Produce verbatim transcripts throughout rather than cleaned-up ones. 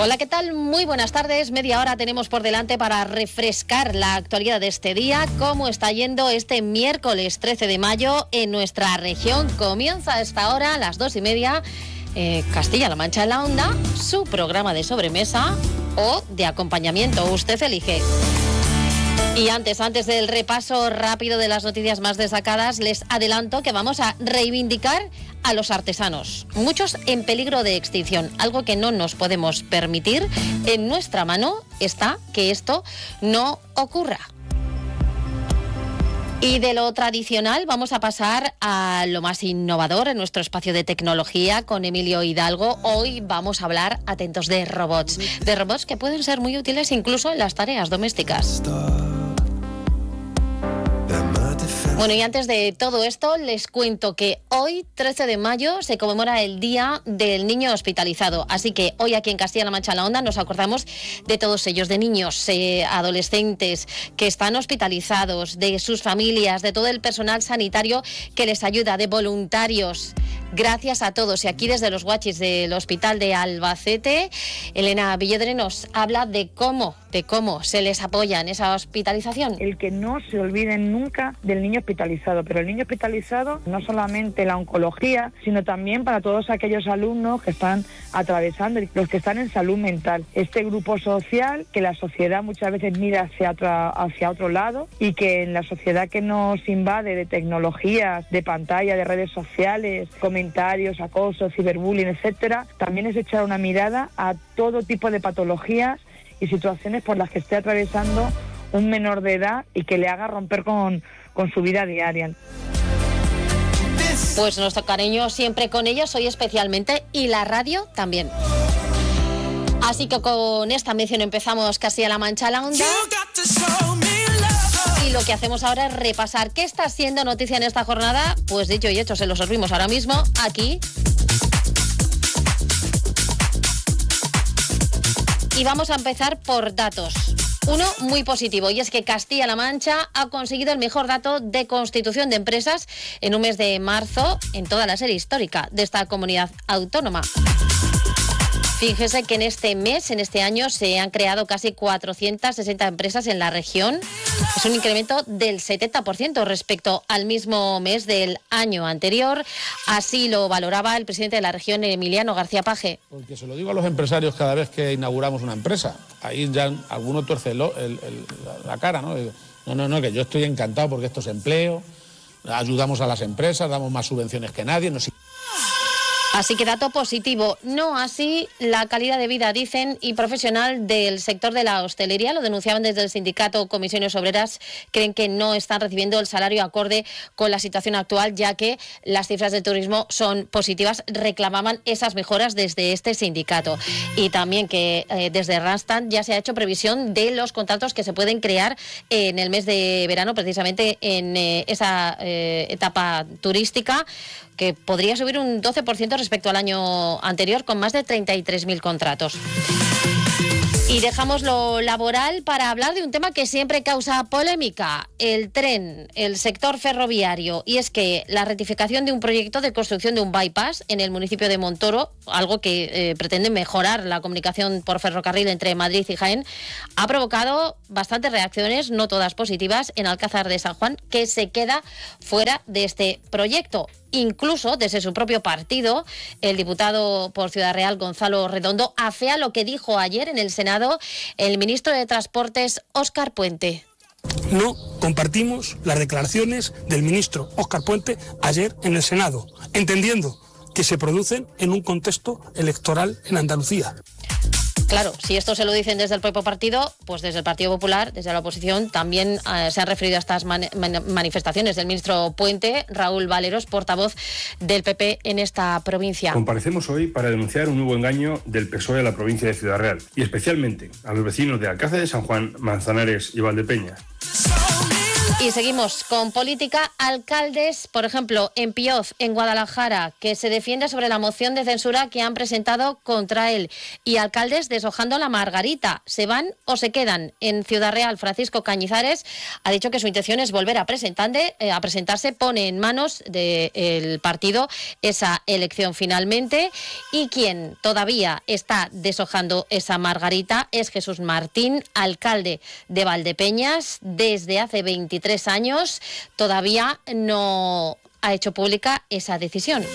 Hola, ¿qué tal? Muy buenas tardes. Media hora tenemos por delante para refrescar la actualidad de este día. ¿Cómo está yendo este miércoles trece de mayo en nuestra región? Comienza a esta hora, a las dos y media, eh, Castilla-La Mancha en la Onda, su programa de sobremesa o de acompañamiento. Usted elige. Y antes, antes del repaso rápido de las noticias más destacadas, les adelanto que vamos a reivindicar a los artesanos, muchos en peligro de extinción, algo que no nos podemos permitir. En nuestra mano está que esto no ocurra. Y de lo tradicional vamos a pasar a lo más innovador en nuestro espacio de tecnología con Emilio Hidalgo. Hoy vamos a hablar, atentos, de robots, de robots que pueden ser muy útiles incluso en las tareas domésticas. Bueno, y antes de todo esto, les cuento que hoy, trece de mayo, se conmemora el Día del Niño Hospitalizado. Así que hoy aquí en Castilla-La Mancha en la Onda nos acordamos de todos ellos, de niños, eh, adolescentes que están hospitalizados, de sus familias, de todo el personal sanitario que les ayuda, de voluntarios. Gracias a todos. Y aquí desde los guachis del Hospital de Albacete, Elena Villedre nos habla de cómo, de cómo se les apoya en esa hospitalización. El que no se olviden nunca del niño hospitalizado, pero el niño hospitalizado no solamente la oncología, sino también para todos aquellos alumnos que están atravesando, los que están en salud mental. Este grupo social que la sociedad muchas veces mira hacia otro, hacia otro lado y que en la sociedad que nos invade de tecnologías, de pantalla, de redes sociales, comentarios, acoso, ciberbullying, etcétera, también es echar una mirada a todo tipo de patologías y situaciones por las que esté atravesando un menor de edad y que le haga romper con, con su vida diaria. Pues nuestro cariño siempre con ellos, hoy especialmente, y la radio también. Así que con esta mención empezamos Castilla-La Mancha a la Onda. Y lo que hacemos ahora es repasar qué está siendo noticia en esta jornada. Pues dicho y hecho, se lo servimos ahora mismo aquí. Y vamos a empezar por datos. Uno muy positivo, y es que Castilla-La Mancha ha conseguido el mejor dato de constitución de empresas en un mes de marzo en toda la serie histórica de esta comunidad autónoma. Fíjese que en este mes, en este año, se han creado casi cuatrocientas sesenta empresas en la región. Es un incremento del setenta por ciento respecto al mismo mes del año anterior. Así lo valoraba el presidente de la región, Emiliano García Paje. Porque se lo digo a los empresarios cada vez que inauguramos una empresa. Ahí ya alguno tuerce el, el, el, la cara, ¿no? Digo, no, no, no, que yo estoy encantado porque esto es empleo, ayudamos a las empresas, damos más subvenciones que nadie. No sé. Así que dato positivo, no así la calidad de vida, dicen, y profesional del sector de la hostelería. Lo denunciaban desde el sindicato Comisiones Obreras. Creen que no están recibiendo el salario acorde con la situación actual, ya que las cifras del turismo son positivas. Reclamaban esas mejoras desde este sindicato. Y también que eh, desde Randstad ya se ha hecho previsión de los contratos que se pueden crear en el mes de verano, precisamente en eh, esa eh, etapa turística, que podría subir un doce por ciento respecto al año anterior, con más de treinta y tres mil contratos. Y dejamos lo laboral para hablar de un tema que siempre causa polémica, el tren, el sector ferroviario. Y es que la rectificación de un proyecto de construcción de un bypass en el municipio de Montoro, algo que eh, pretende mejorar la comunicación por ferrocarril entre Madrid y Jaén, ha provocado bastantes reacciones, no todas positivas, en Alcázar de San Juan, que se queda fuera de este proyecto. Incluso desde su propio partido, el diputado por Ciudad Real, Gonzalo Redondo, afea lo que dijo ayer en el Senado el ministro de Transportes, Óscar Puente. No compartimos las declaraciones del ministro Óscar Puente ayer en el Senado, entendiendo que se producen en un contexto electoral en Andalucía. Claro, si esto se lo dicen desde el propio partido, pues desde el Partido Popular, desde la oposición, también eh, se han referido a estas man- man- manifestaciones del ministro Puente. Raúl Valeros, portavoz del P P en esta provincia. Comparecemos hoy para denunciar un nuevo engaño del P S O E a la provincia de Ciudad Real y especialmente a los vecinos de Alcázar de San Juan, Manzanares y Valdepeñas. Y seguimos con política. Alcaldes, por ejemplo, en Pioz, en Guadalajara, que se defiende sobre la moción de censura que han presentado contra él. Y alcaldes deshojando la margarita. ¿Se van o se quedan? En Ciudad Real, Francisco Cañizares ha dicho que su intención es volver a, eh, a presentarse. Pone en manos del partido esa elección finalmente. Y quien todavía está deshojando esa margarita es Jesús Martín, alcalde de Valdepeñas, desde hace veintitrés años. Todavía no ha hecho pública esa decisión.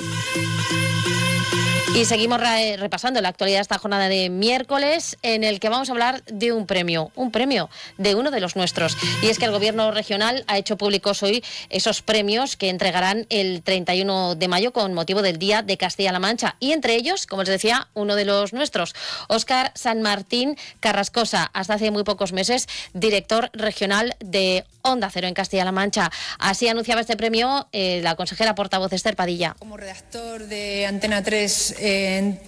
Y seguimos re repasando la actualidad de esta jornada de miércoles, en el que vamos a hablar de un premio, un premio de uno de los nuestros. Y es que el Gobierno regional ha hecho públicos hoy esos premios que entregarán el treinta y uno de mayo con motivo del Día de Castilla-La Mancha. Y entre ellos, como les decía, uno de los nuestros, Óscar San Martín Carrascosa, hasta hace muy pocos meses director regional de Onda Cero en Castilla-La Mancha. Así anunciaba este premio eh, la consejera portavoz Esther Padilla. Como redactor de Antena tres, eh,